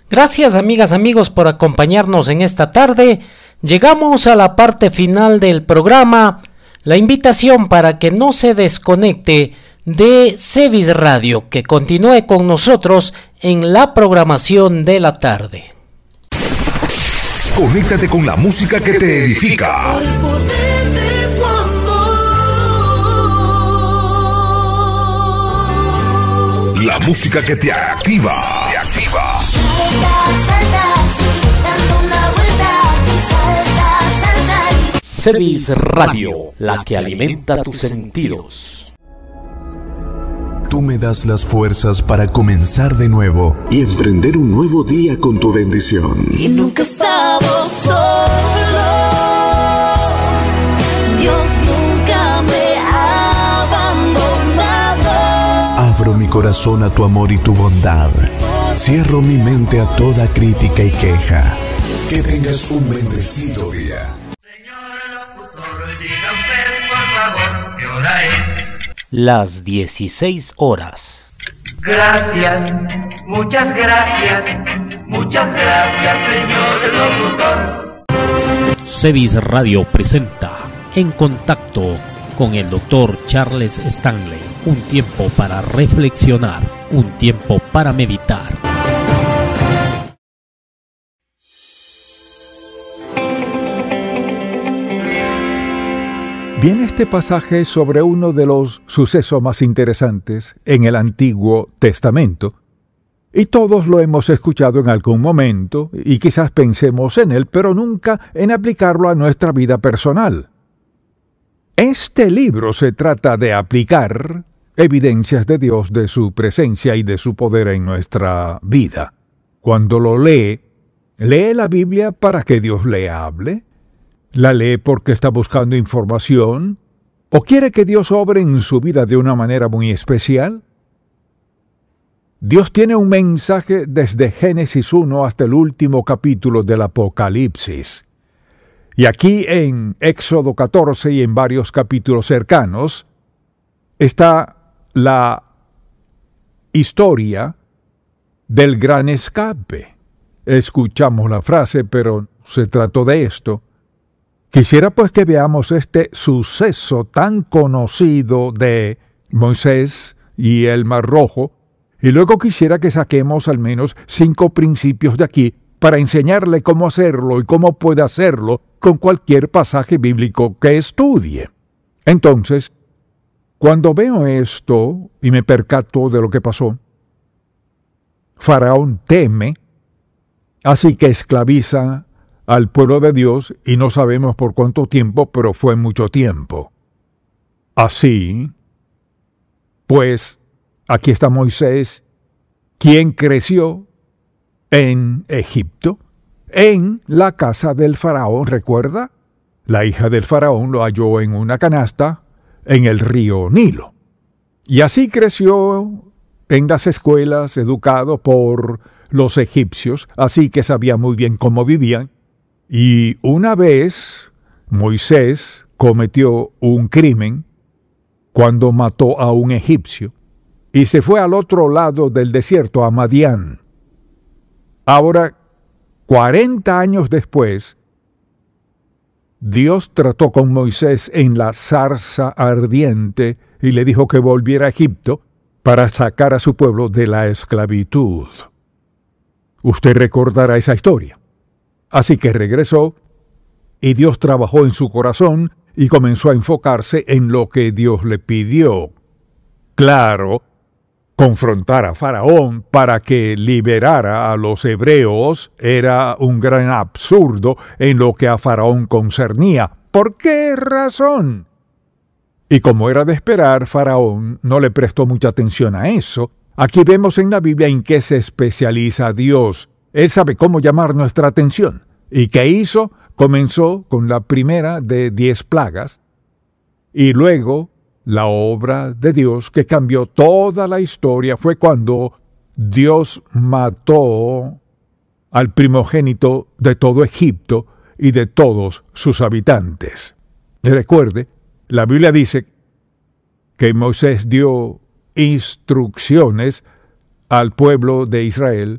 Gracias, amigas, amigos, por acompañarnos en esta tarde. Llegamos a la parte final del programa. La invitación para que no se desconecte de Cevis Radio, que continúe con nosotros en la programación de la tarde. Conéctate con la música que te edifica. La música que te activa. Cevis Radio, la que alimenta tus sentidos. Tú me das las fuerzas para comenzar de nuevo y emprender un nuevo día con tu bendición. Y nunca he estado solo. Dios nunca me ha abandonado. Abro mi corazón a tu amor y tu bondad. Cierro mi mente a toda crítica y queja. Que tengas un bendecido día. Las 16 horas. Gracias, muchas gracias, señor locutor. Cevis Radio presenta En Contacto con el Dr. Charles Stanley. Un tiempo para reflexionar, un tiempo para meditar. Viene este pasaje sobre uno de los sucesos más interesantes en el Antiguo Testamento, y todos lo hemos escuchado en algún momento, y quizás pensemos en él, pero nunca en aplicarlo a nuestra vida personal. Este libro se trata de aplicar evidencias de Dios, de su presencia y de su poder en nuestra vida. Cuando lo lee la Biblia para que Dios le hable. ¿La lee porque está buscando información? ¿O quiere que Dios obre en su vida de una manera muy especial? Dios tiene un mensaje desde Génesis 1 hasta el último capítulo del Apocalipsis. Y aquí en Éxodo 14 y en varios capítulos cercanos está la historia del gran escape. Escuchamos la frase, pero se trató de esto. Quisiera pues que veamos este suceso tan conocido de Moisés y el Mar Rojo, y luego quisiera que saquemos al menos 5 principios de aquí para enseñarle cómo hacerlo y cómo puede hacerlo con cualquier pasaje bíblico que estudie. Entonces, cuando veo esto y me percato de lo que pasó, Faraón teme, así que esclaviza al pueblo de Dios, y no sabemos por cuánto tiempo, pero fue mucho tiempo. Así, pues, aquí está Moisés, quien creció en Egipto, en la casa del faraón, ¿recuerda? La hija del faraón lo halló en una canasta en el río Nilo. Y así creció en las escuelas, educado por los egipcios, así que sabía muy bien cómo vivían. Y una vez Moisés cometió un crimen cuando mató a un egipcio y se fue al otro lado del desierto, a Madián. Ahora, 40 años después, Dios trató con Moisés en la zarza ardiente y le dijo que volviera a Egipto para sacar a su pueblo de la esclavitud. Usted recordará esa historia. Así que regresó, y Dios trabajó en su corazón y comenzó a enfocarse en lo que Dios le pidió. Claro, confrontar a Faraón para que liberara a los hebreos era un gran absurdo en lo que a Faraón concernía. ¿Por qué razón? Y como era de esperar, Faraón no le prestó mucha atención a eso. Aquí vemos en la Biblia en qué se especializa Dios. Él sabe cómo llamar nuestra atención. ¿Y qué hizo? Comenzó con la primera de 10 plagas, y luego la obra de Dios que cambió toda la historia fue cuando Dios mató al primogénito de todo Egipto y de todos sus habitantes. Recuerde, la Biblia dice que Moisés dio instrucciones al pueblo de Israel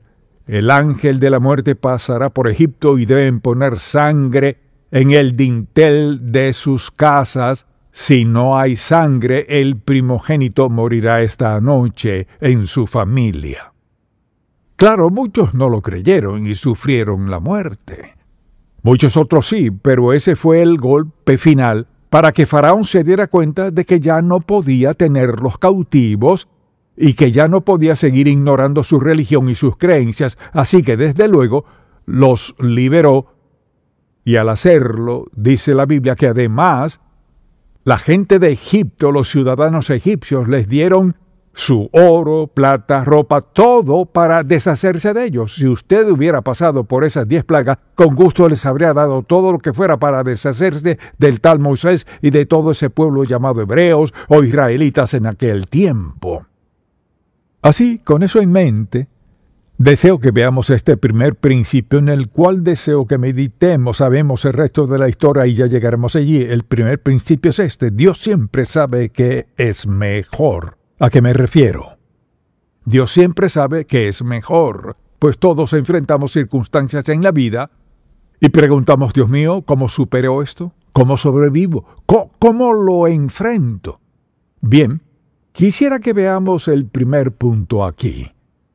el ángel de la muerte pasará por Egipto y deben poner sangre en el dintel de sus casas. Si no hay sangre, el primogénito morirá esta noche en su familia. Claro, muchos no lo creyeron y sufrieron la muerte. Muchos otros sí, pero ese fue el golpe final para que Faraón se diera cuenta de que ya no podía tenerlos cautivos y que ya no podía seguir ignorando su religión y sus creencias, así que desde luego los liberó. Y al hacerlo, dice la Biblia que además la gente de Egipto, los ciudadanos egipcios, les dieron su oro, plata, ropa, todo para deshacerse de ellos. Si usted hubiera pasado por esas 10 plagas, con gusto les habría dado todo lo que fuera para deshacerse del tal Moisés y de todo ese pueblo llamado hebreos o israelitas en aquel tiempo. Así, con eso en mente, deseo que veamos este primer principio en el cual deseo que meditemos. Sabemos el resto de la historia y ya llegaremos allí. El primer principio es este: Dios siempre sabe que es mejor. ¿A qué me refiero? Dios siempre sabe que es mejor, pues todos enfrentamos circunstancias en la vida y preguntamos, Dios mío, ¿cómo supero esto? ¿Cómo sobrevivo? ¿Cómo lo enfrento? Bien, quisiera que veamos el primer punto aquí.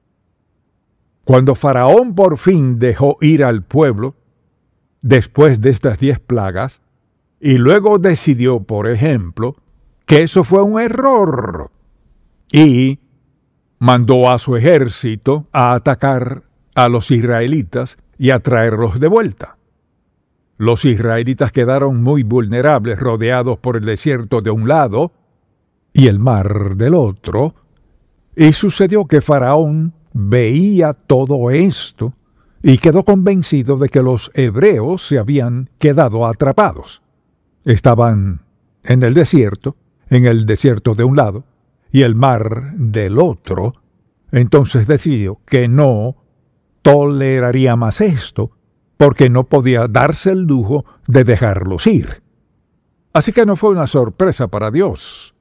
Cuando Faraón por fin dejó ir al pueblo, después de estas 10 plagas, y luego decidió, por ejemplo, que eso fue un error, y mandó a su ejército a atacar a los israelitas y a traerlos de vuelta. Los israelitas quedaron muy vulnerables, rodeados por el desierto de un lado y el mar del otro, y sucedió que Faraón veía todo esto y quedó convencido de que los hebreos se habían quedado atrapados. Estaban en el desierto de un lado, y el mar del otro. Entonces decidió que no toleraría más esto, porque no podía darse el lujo de dejarlos ir. Así que no fue una sorpresa para Dios.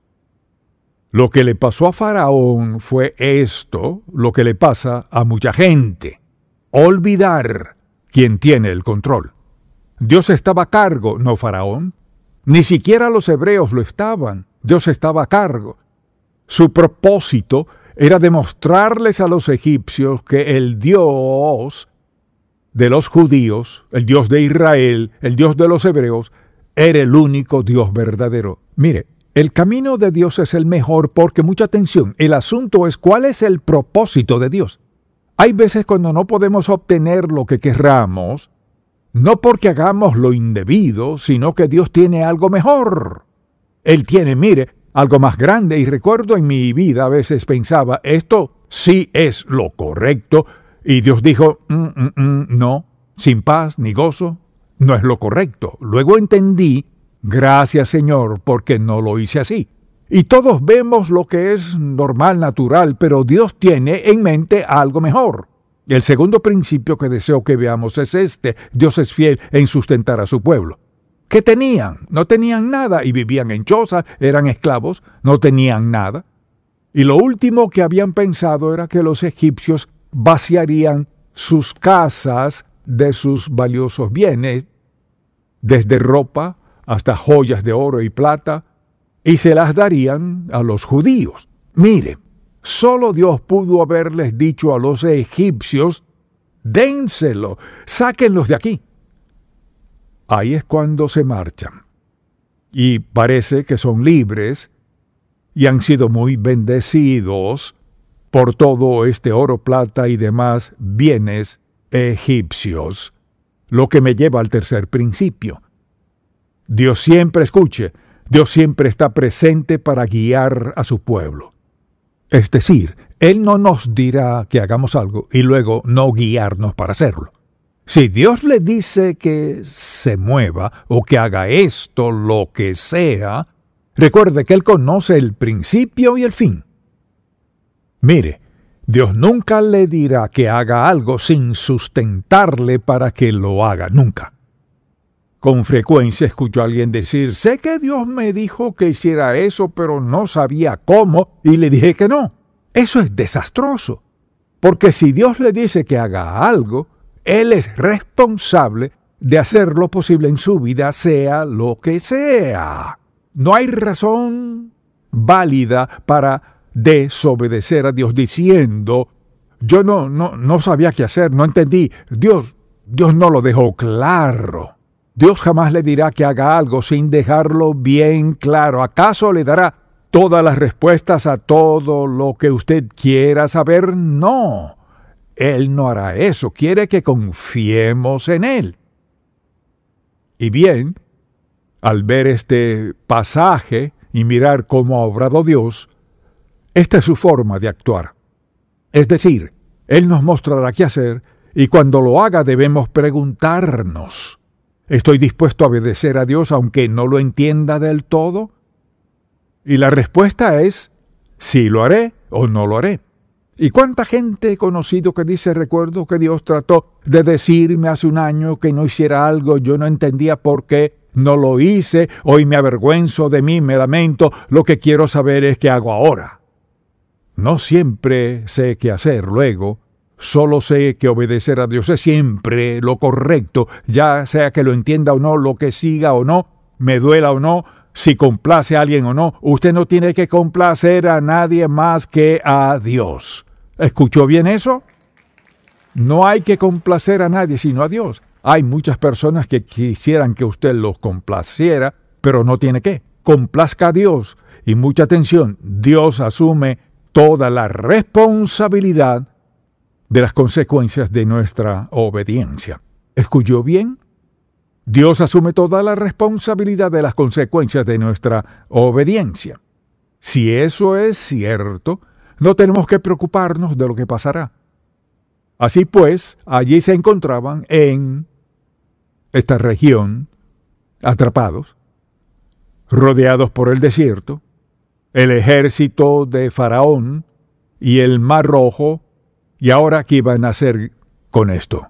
Lo que le pasó a Faraón fue esto, lo que le pasa a mucha gente: olvidar quién tiene el control. Dios estaba a cargo, no Faraón. Ni siquiera los hebreos lo estaban. Dios estaba a cargo. Su propósito era demostrarles a los egipcios que el Dios de los judíos, el Dios de Israel, el Dios de los hebreos, era el único Dios verdadero. Mire, el camino de Dios es el mejor porque, mucha atención, el asunto es cuál es el propósito de Dios. Hay veces cuando no podemos obtener lo que querramos, no porque hagamos lo indebido, sino que Dios tiene algo mejor. Él tiene, mire, algo más grande, y recuerdo en mi vida a veces pensaba, esto sí es lo correcto, y Dios dijo, no, sin paz ni gozo, no es lo correcto. Luego entendí, gracias Señor, porque no lo hice así. Y todos vemos lo que es normal, natural, pero Dios tiene en mente algo mejor. El segundo principio que deseo que veamos es este: Dios es fiel en sustentar a su pueblo. ¿Qué tenían? No tenían nada y vivían en chozas, eran esclavos, no tenían nada. Y lo último que habían pensado era que los egipcios vaciarían sus casas de sus valiosos bienes, desde ropa hasta joyas de oro y plata, y se las darían a los judíos. Mire, solo Dios pudo haberles dicho a los egipcios, dénselo, sáquenlos de aquí. Ahí es cuando se marchan. Y parece que son libres y han sido muy bendecidos por todo este oro, plata y demás bienes egipcios. Lo que me lleva al tercer principio. Dios siempre escuche, Dios siempre está presente para guiar a su pueblo. Es decir, Él no nos dirá que hagamos algo y luego no guiarnos para hacerlo. Si Dios le dice que se mueva o que haga esto, lo que sea, recuerde que Él conoce el principio y el fin. Mire, Dios nunca le dirá que haga algo sin sustentarle para que lo haga, nunca. Con frecuencia escucho a alguien decir, sé que Dios me dijo que hiciera eso, pero no sabía cómo, y le dije que no. Eso es desastroso. Porque si Dios le dice que haga algo, Él es responsable de hacer lo posible en su vida, sea lo que sea. No hay razón válida para desobedecer a Dios diciendo, yo no sabía qué hacer, no entendí. Dios no lo dejó claro. Dios jamás le dirá que haga algo sin dejarlo bien claro. ¿Acaso le dará todas las respuestas a todo lo que usted quiera saber? No, Él no hará eso. Quiere que confiemos en Él. Y bien, al ver este pasaje y mirar cómo ha obrado Dios, esta es su forma de actuar. Es decir, Él nos mostrará qué hacer y cuando lo haga debemos preguntarnos, ¿estoy dispuesto a obedecer a Dios aunque no lo entienda del todo? Y la respuesta es, sí lo haré o no lo haré. ¿Y cuánta gente he conocido que dice, recuerdo que Dios trató de decirme hace un año que no hiciera algo, yo no entendía por qué, no lo hice, hoy me avergüenzo de mí, me lamento, lo que quiero saber es qué hago ahora? No siempre sé qué hacer luego, solo sé que obedecer a Dios es siempre lo correcto, ya sea que lo entienda o no, lo que siga o no, me duela o no, si complace a alguien o no. Usted no tiene que complacer a nadie más que a Dios. ¿Escuchó bien eso? No hay que complacer a nadie sino a Dios. Hay muchas personas que quisieran que usted los complaciera, pero no tiene que. Complazca a Dios. Y mucha atención, Dios asume toda la responsabilidad de las consecuencias de nuestra obediencia. ¿Escuchó bien? Dios asume toda la responsabilidad de las consecuencias de nuestra obediencia. Si eso es cierto, no tenemos que preocuparnos de lo que pasará. Así pues, allí se encontraban en esta región, atrapados, rodeados por el desierto, el ejército de Faraón y el Mar Rojo, y ahora, ¿qué iban a hacer con esto?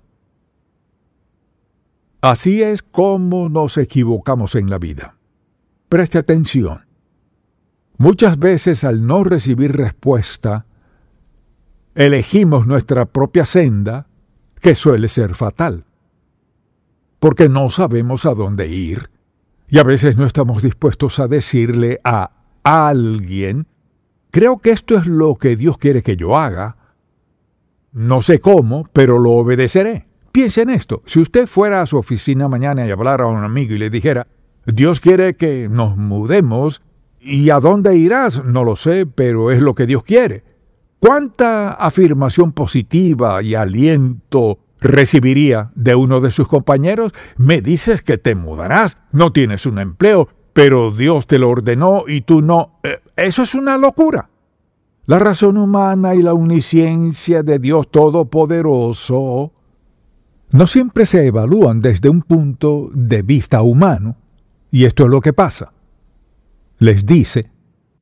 Así es como nos equivocamos en la vida. Preste atención. Muchas veces al no recibir respuesta, elegimos nuestra propia senda, que suele ser fatal. Porque no sabemos a dónde ir, y a veces no estamos dispuestos a decirle a alguien, creo que esto es lo que Dios quiere que yo haga. No sé cómo, pero lo obedeceré. Piense en esto. Si usted fuera a su oficina mañana y hablara a un amigo y le dijera, Dios quiere que nos mudemos, ¿y a dónde irás? No lo sé, pero es lo que Dios quiere. ¿Cuánta afirmación positiva y aliento recibiría de uno de sus compañeros? Me dices que te mudarás, no tienes un empleo, pero Dios te lo ordenó y tú no. Eso es una locura. La razón humana y la omnisciencia de Dios Todopoderoso no siempre se evalúan desde un punto de vista humano, y esto es lo que pasa. Les dice,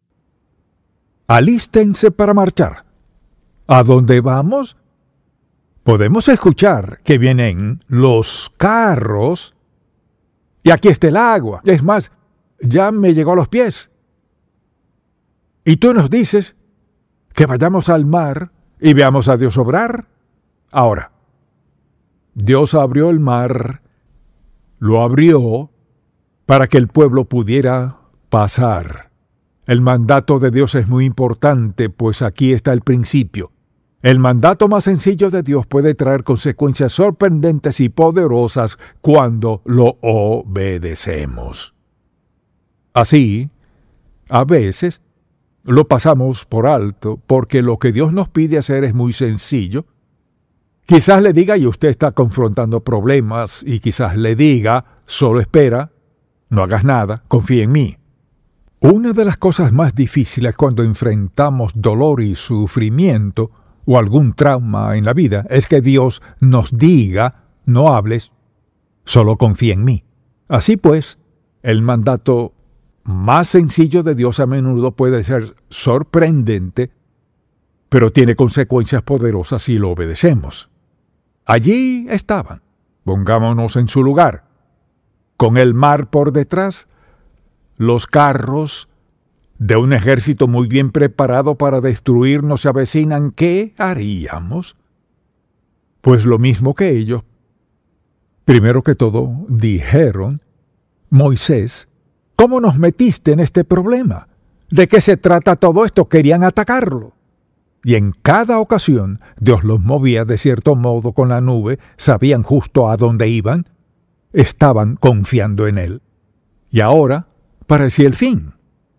alístense para marchar. ¿A dónde vamos? Podemos escuchar que vienen los carros, y aquí está el agua. Es más, ya me llegó a los pies. Y tú nos dices que vayamos al mar y veamos a Dios obrar. Ahora, Dios abrió el mar, lo abrió para que el pueblo pudiera pasar. El mandato de Dios es muy importante, pues aquí está el principio. El mandato más sencillo de Dios puede traer consecuencias sorprendentes y poderosas cuando lo obedecemos. Así, a veces, lo pasamos por alto porque lo que Dios nos pide hacer es muy sencillo. Quizás le diga, y usted está confrontando problemas, y quizás le diga, solo espera, no hagas nada, confía en mí. Una de las cosas más difíciles cuando enfrentamos dolor y sufrimiento o algún trauma en la vida es que Dios nos diga, no hables, solo confía en mí. Así pues, el mandato más sencillo de Dios a menudo puede ser sorprendente, pero tiene consecuencias poderosas si lo obedecemos. Allí estaban, pongámonos en su lugar, con el mar por detrás, los carros, de un ejército muy bien preparado para destruirnos se avecinan, ¿qué haríamos? Pues lo mismo que ellos. Primero que todo, dijeron: Moisés, ¿cómo nos metiste en este problema? ¿De qué se trata todo esto? Querían atacarlo. Y en cada ocasión Dios los movía de cierto modo con la nube, sabían justo a dónde iban, estaban confiando en Él. Y ahora parecía el fin.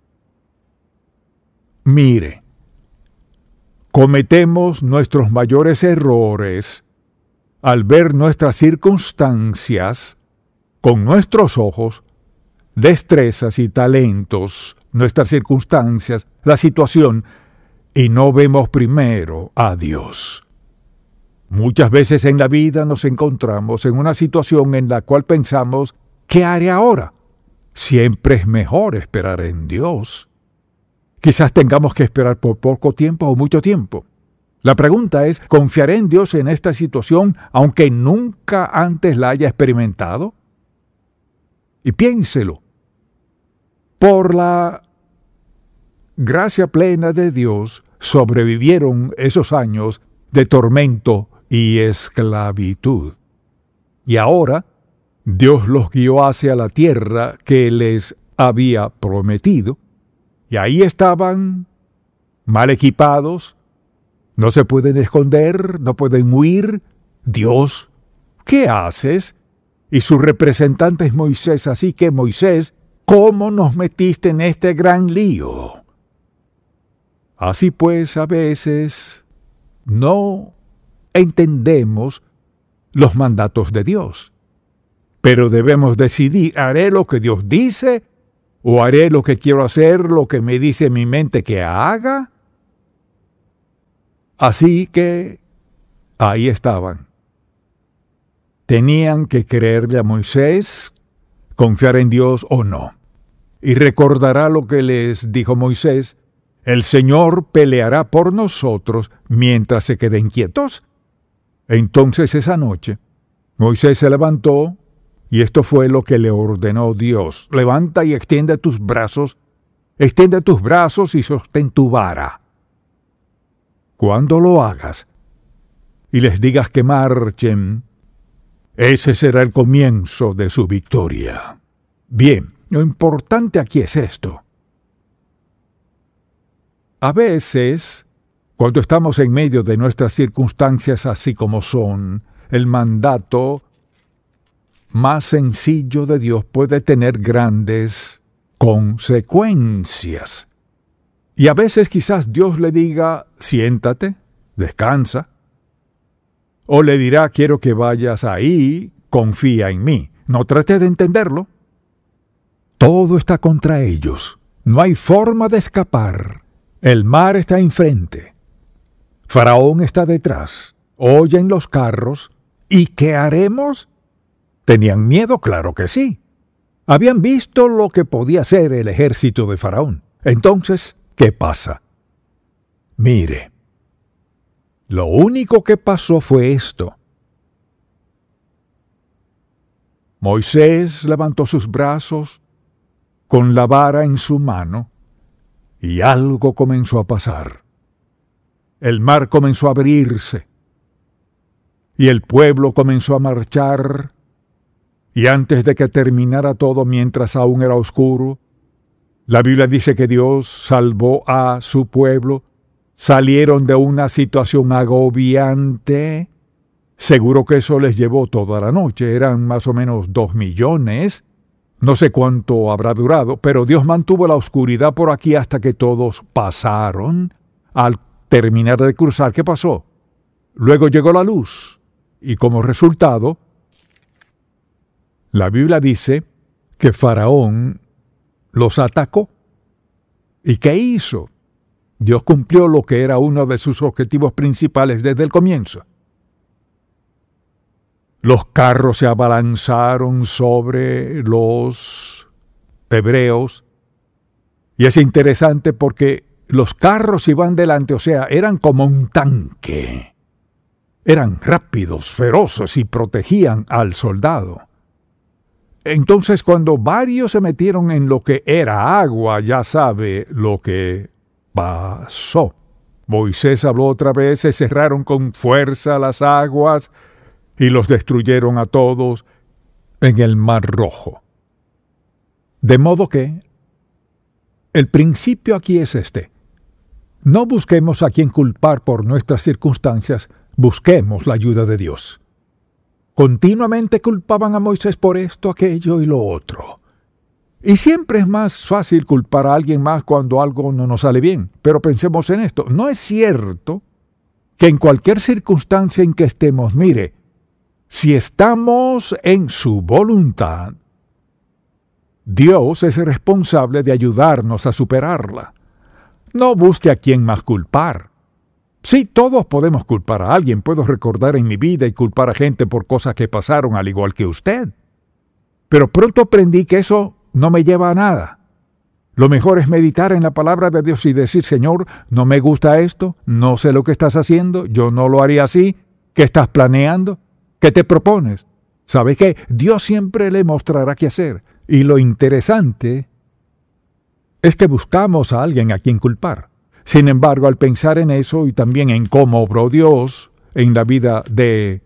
Mire, cometemos nuestros mayores errores al ver nuestras circunstancias con nuestros ojos, destrezas y talentos, nuestras circunstancias, la situación, y no vemos primero a Dios. Muchas veces en la vida nos encontramos en una situación en la cual pensamos, ¿qué haré ahora? Siempre es mejor esperar en Dios. Quizás tengamos que esperar por poco tiempo o mucho tiempo. La pregunta es, ¿confiaré en Dios en esta situación aunque nunca antes la haya experimentado? Y piénselo. Por la gracia plena de Dios sobrevivieron esos años de tormento y esclavitud. Y ahora Dios los guió hacia la tierra que les había prometido. Y ahí estaban, mal equipados, no se pueden esconder, no pueden huir. Dios, ¿qué haces? Y su representante es Moisés, así que Moisés, ¿cómo nos metiste en este gran lío? Así pues, a veces no entendemos los mandatos de Dios, pero debemos decidir, ¿haré lo que Dios dice o haré lo que quiero hacer, lo que me dice mi mente que haga? Así que ahí estaban. Tenían que creerle a Moisés, confiar en Dios o no. Y recordará lo que les dijo Moisés: el Señor peleará por nosotros mientras se queden quietos. Entonces esa noche, Moisés se levantó, y esto fue lo que le ordenó Dios: levanta y extiende tus brazos y sostén tu vara. Cuando lo hagas y les digas que marchen, ese será el comienzo de su victoria. Bien, lo importante aquí es esto. A veces, cuando estamos en medio de nuestras circunstancias así como son, el mandato más sencillo de Dios puede tener grandes consecuencias. Y a veces quizás Dios le diga: siéntate, descansa. O le dirá: quiero que vayas ahí, confía en mí. No trate de entenderlo. Todo está contra ellos. No hay forma de escapar. El mar está enfrente. Faraón está detrás. Oyen los carros. ¿Y qué haremos? ¿Tenían miedo? Claro que sí. Habían visto lo que podía hacer el ejército de Faraón. Entonces, ¿qué pasa? Mire, lo único que pasó fue esto. Moisés levantó sus brazos con la vara en su mano y algo comenzó a pasar. El mar comenzó a abrirse y el pueblo comenzó a marchar, y antes de que terminara todo, mientras aún era oscuro, la Biblia dice que Dios salvó a su pueblo. Salieron de una situación agobiante. Seguro que eso les llevó toda la noche. Eran más o menos 2 millones. No sé cuánto habrá durado, pero Dios mantuvo la oscuridad por aquí hasta que todos pasaron. Al terminar de cruzar, ¿qué pasó? Luego llegó la luz. Y como resultado, la Biblia dice que Faraón los atacó. ¿Y qué hizo? Dios cumplió lo que era uno de sus objetivos principales desde el comienzo. Los carros se abalanzaron sobre los hebreos. Y es interesante porque los carros iban delante, o sea, eran como un tanque. Eran rápidos, feroces y protegían al soldado. Entonces, cuando varios se metieron en lo que era agua, ya sabe lo que pasó. Moisés habló otra vez, se cerraron con fuerza las aguas y los destruyeron a todos en el Mar Rojo. De modo que el principio aquí es este. No busquemos a quien culpar por nuestras circunstancias, busquemos la ayuda de Dios. Continuamente culpaban a Moisés por esto, aquello y lo otro. Y siempre es más fácil culpar a alguien más cuando algo no nos sale bien. Pero pensemos en esto. No es cierto que en cualquier circunstancia en que estemos, mire, si estamos en su voluntad, Dios es responsable de ayudarnos a superarla. No busque a quien más culpar. Sí, todos podemos culpar a alguien. Puedo recordar en mi vida y culpar a gente por cosas que pasaron al igual que usted. Pero pronto aprendí que eso no me lleva a nada. Lo mejor es meditar en la palabra de Dios y decir, Señor, no me gusta esto, no sé lo que estás haciendo, yo no lo haría así. ¿Qué estás planeando? ¿Qué te propones? ¿Sabe qué? Dios siempre le mostrará qué hacer. Y lo interesante es que buscamos a alguien a quien culpar. Sin embargo, al pensar en eso y también en cómo obró Dios en la vida de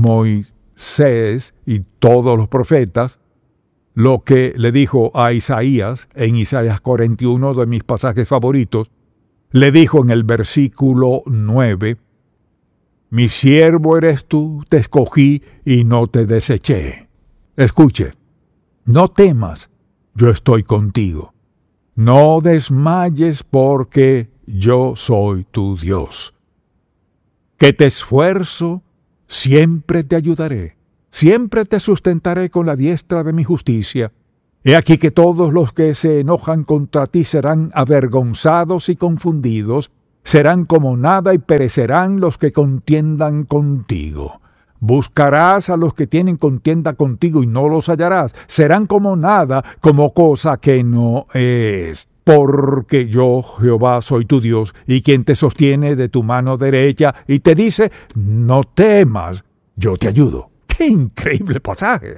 Moisés y todos los profetas, lo que le dijo a Isaías en Isaías 41, de mis pasajes favoritos, le dijo en el versículo 9, mi siervo eres tú, te escogí y no te deseché. Escuche, no temas, yo estoy contigo. No desmayes porque yo soy tu Dios. Que te esfuerzo, siempre te ayudaré. Siempre te sustentaré con la diestra de mi justicia. He aquí que todos los que se enojan contra ti serán avergonzados y confundidos, serán como nada y perecerán los que contiendan contigo. Buscarás a los que tienen contienda contigo y no los hallarás. Serán como nada, como cosa que no es. Porque yo, Jehová, soy tu Dios, y quien te sostiene de tu mano derecha, y te dice, no temas, yo te ayudo. ¡Qué increíble pasaje!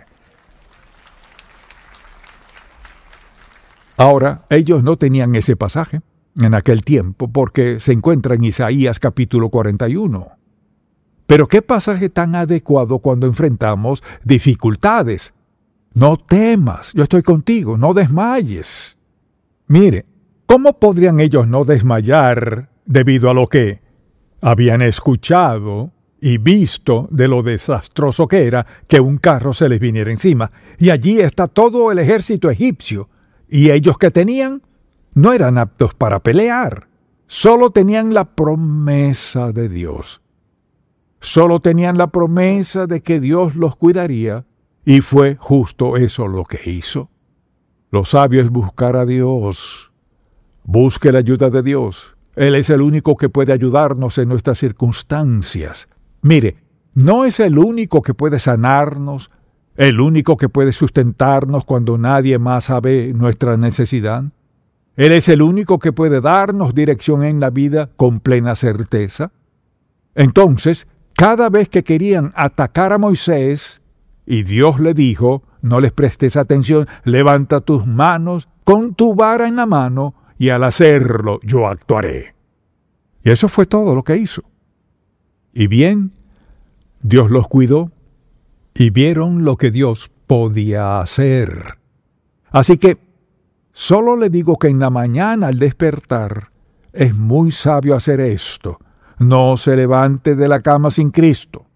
Ahora, ellos no tenían ese pasaje en aquel tiempo, porque se encuentra en Isaías capítulo 41. Pero qué pasaje tan adecuado cuando enfrentamos dificultades. No temas, yo estoy contigo, no desmayes. Mire, ¿cómo podrían ellos no desmayar debido a lo que habían escuchado y visto de lo desastroso que era que un carro se les viniera encima? Y allí está todo el ejército egipcio, y ellos que tenían no eran aptos para pelear. Solo tenían la promesa de Dios. Solo tenían la promesa de que Dios los cuidaría, y fue justo eso lo que hizo. Lo sabio es buscar a Dios. Busque la ayuda de Dios. Él es el único que puede ayudarnos en nuestras circunstancias. Mire, no es el único que puede sanarnos, el único que puede sustentarnos cuando nadie más sabe nuestra necesidad. Él es el único que puede darnos dirección en la vida con plena certeza. Entonces, cada vez que querían atacar a Moisés, y Dios le dijo, no les prestes atención, levanta tus manos con tu vara en la mano, y al hacerlo yo actuaré. Y eso fue todo lo que hizo. Y bien, Dios los cuidó, y vieron lo que Dios podía hacer. Así que, solo le digo que en la mañana al despertar, es muy sabio hacer esto. No se levante de la cama sin Cristo.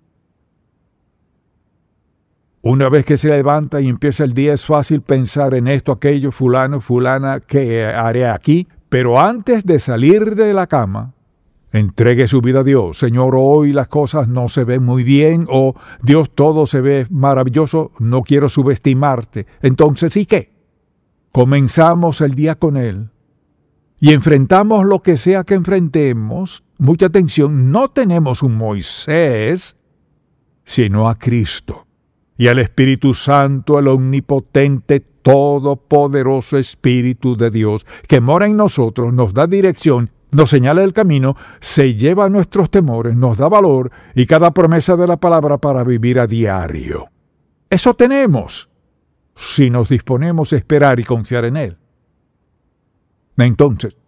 Una vez que se levanta y empieza el día, es fácil pensar en esto, aquello, fulano, fulana, ¿qué haré aquí? Pero antes de salir de la cama, entregue su vida a Dios. Señor, hoy las cosas no se ven muy bien, o Dios, todo se ve maravilloso, no quiero subestimarte. Entonces, ¿y qué? Comenzamos el día con Él y enfrentamos lo que sea que enfrentemos. Mucha atención, no tenemos un Moisés, sino a Cristo. Y al Espíritu Santo, el omnipotente, todopoderoso Espíritu de Dios, que mora en nosotros, nos da dirección, nos señala el camino, se lleva nuestros temores, nos da valor y cada promesa de la palabra para vivir a diario. Eso tenemos. si nos disponemos a esperar y confiar en Él. Entonces,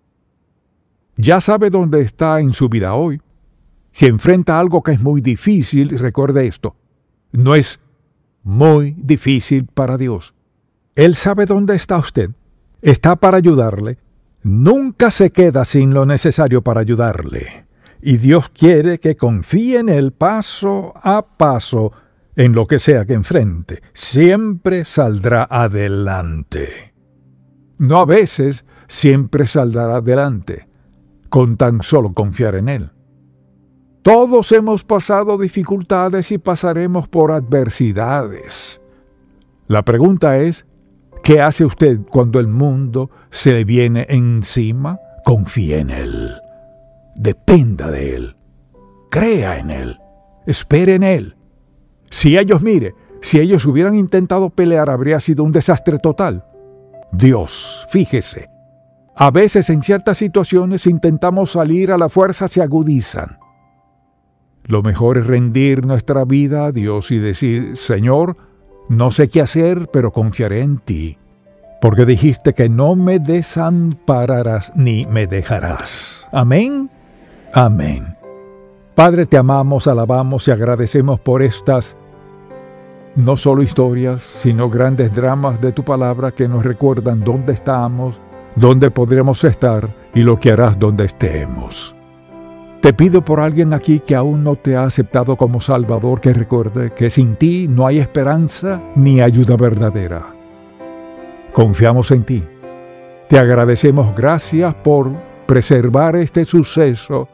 ya sabe dónde está en su vida hoy. Si enfrenta algo que es muy difícil, recuerde esto: no es muy difícil para Dios. Él sabe dónde está usted. Está para ayudarle. Nunca se queda sin lo necesario para ayudarle. Y Dios quiere que confíe en Él paso a paso en lo que sea que enfrente. Siempre saldrá adelante. No a veces, siempre saldrá adelante, con tan solo confiar en Él. Todos hemos pasado dificultades y pasaremos por adversidades. La pregunta es, ¿qué hace usted cuando el mundo se le viene encima? Confíe en Él. Dependa de Él. Crea en Él. Espere en Él. Si ellos hubieran intentado pelear, habría sido un desastre total. Dios, fíjese, a veces en ciertas situaciones intentamos salir a la fuerza, se agudizan. Lo mejor es rendir nuestra vida a Dios y decir: Señor, no sé qué hacer, pero confiaré en ti, porque dijiste que no me desampararás ni me dejarás. Amén. Amén. Padre, te amamos, alabamos y agradecemos por estas no solo historias, sino grandes dramas de tu palabra que nos recuerdan dónde estamos, dónde podremos estar y lo que harás donde estemos. Te pido por alguien aquí que aún no te ha aceptado como Salvador, que recuerde que sin ti no hay esperanza ni ayuda verdadera. Confiamos en ti. Te agradecemos, gracias por preservar este suceso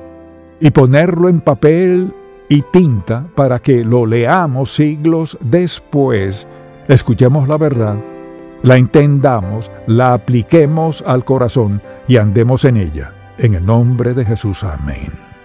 y ponerlo en papel y tinta para que lo leamos siglos después, escuchemos la verdad, la entendamos, la apliquemos al corazón y andemos en ella. En el nombre de Jesús, amén.